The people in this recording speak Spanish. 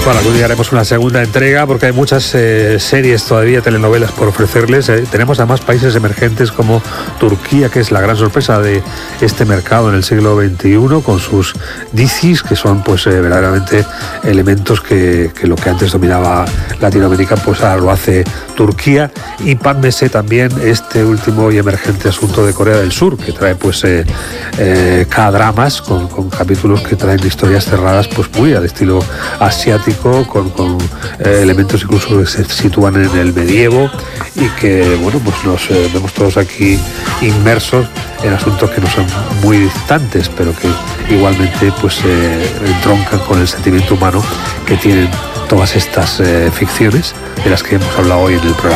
Bueno, algún día haremos una segunda entrega porque hay muchas series todavía, telenovelas por ofrecerles. Tenemos además países emergentes como Turquía, que es la gran sorpresa de este mercado en el siglo XXI, con sus DICIs, que son pues verdaderamente elementos que lo que antes dominaba Latinoamérica, pues ahora lo hace Turquía. Y PANMESE también, este último y emergente asunto de Corea del Sur, que trae pues K-dramas con capítulos que traen historias cerradas pues muy al estilo asiático, con elementos incluso que se sitúan en el medievo y que bueno, pues nos vemos todos aquí inmersos en asuntos que no son muy distantes, pero que igualmente pues entroncan con el sentimiento humano que tienen todas estas ficciones de las que hemos hablado hoy en el programa.